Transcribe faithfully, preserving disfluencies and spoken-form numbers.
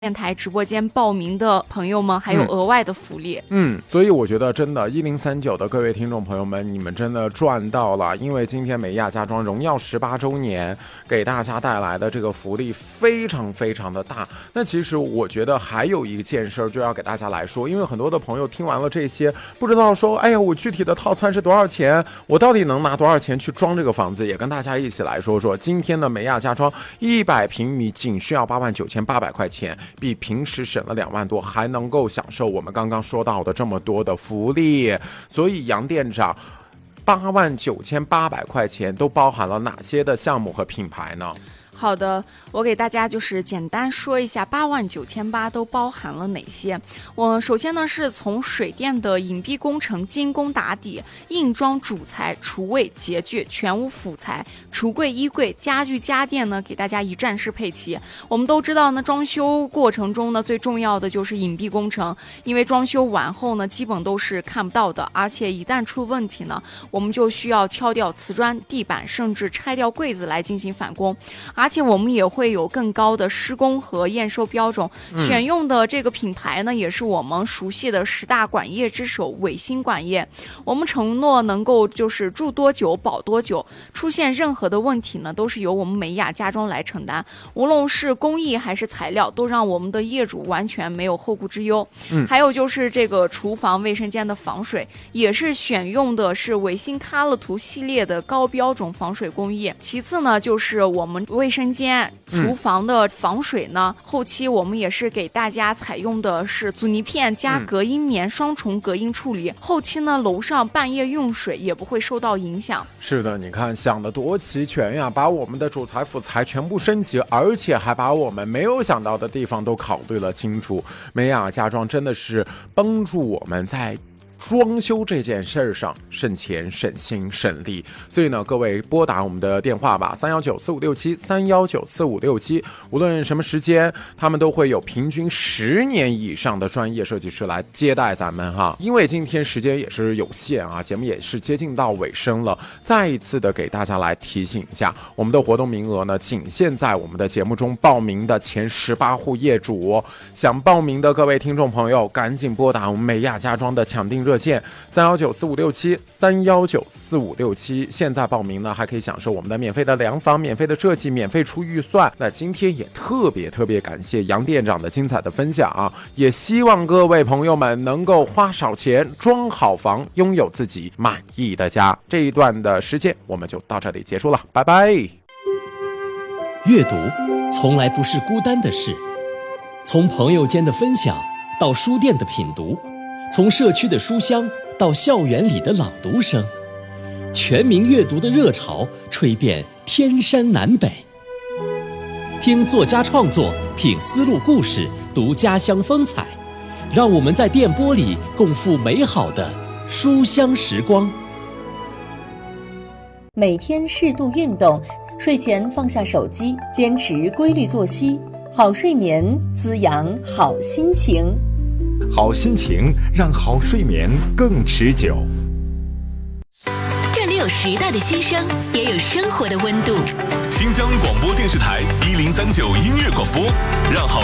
电台直播间报名的朋友们还有额外的福利。 嗯，嗯所以我觉得真的一零三九的各位听众朋友们，你们真的赚到了，因为今天美亚家装荣耀十八周年给大家带来的这个福利非常非常的大。那其实我觉得还有一件事就要给大家来说，因为很多的朋友听完了这些，不知道说，哎呀，我具体的套餐是多少钱，我到底能拿多少钱去装这个房子，也跟大家一起来说说。今天的美亚家装一百平米仅需要八万九千八百块钱，比平时省了两万多，还能够享受我们刚刚说到的这么多的福利。所以杨店长，八万九千八百块钱都包含了哪些的项目和品牌呢？ 好的，我给大家就是简单说一下八万九千八都包含了哪些。我首先呢是从水电的隐蔽工程、精工打底、硬装主材、厨卫洁具、全屋辅材、橱柜衣柜、家具家电呢给大家一站式配齐。我们都知道呢，装修过程中呢最重要的就是隐蔽工程，因为装修完后呢基本都是看不到的，而且一旦出问题呢，我们就需要敲掉瓷砖、地板，甚至拆掉柜子来进行返工。而且我们也会有更高的施工和验收标准， 嗯、 选用的这个品牌呢，也是我们熟悉的十大管业之首伟星管业。我们承诺能够就是住多久保多久，出现任何的问题呢，都是由我们美亚家装来承担，无论是工艺还是材料，都让我们的业主完全没有后顾之忧。 嗯， 还有就是这个厨房卫生间的防水，也是选用的是伟星卡乐图系列的高标准防水工艺。其次呢，就是我们卫生间厨房的防水呢、嗯、后期我们也是给大家采用的是阻尼片加隔音棉双重隔音处理、嗯、后期呢楼上半夜用水也不会受到影响。 是的，你看想得多齐全呀，把我们的主材辅材全部升级，而且还把我们没有想到的地方都考虑了清楚。美亚家装真的是帮助我们在装修这件事上省钱省心省力，所以呢，各位拨打我们的电话吧，三幺九四五六七三幺九四五六七，无论什么时间，他们都会有平均十年以上的专业设计师来接待咱们哈。因为今天时间也是有限啊，节目也是接近到尾声了，再一次的给大家来提醒一下，我们的活动名额呢，仅限在我们的节目中报名的前十八户业主，想报名的各位听众朋友，赶紧拨打我们美亚家装的抢订热线三幺九四五六七三幺九四五六七，现在报名呢还可以享受我们的免费的量房、免费的设计、免费出预算。那今天也特别特别感谢杨店长的精彩的分享啊，也希望各位朋友们能够花少钱装好房，拥有自己满意的家。这一段的时间我们就到这里结束了，拜拜。 阅读从来不是孤单的事，从朋友间的分享到书店的品读，从社区的书香到校园里的朗读声，全民阅读的热潮吹遍天山南北。听作家创作，品丝路故事，读家乡风采，让我们在电波里共赴美好的书香时光。 每天适度运动，睡前放下手机，坚持规律作息，好睡眠滋养好心情。 好心情让好睡眠更持久。 这里有时代的心声，也有生活的温度。 新疆广播电视台一零三九音乐广播，让好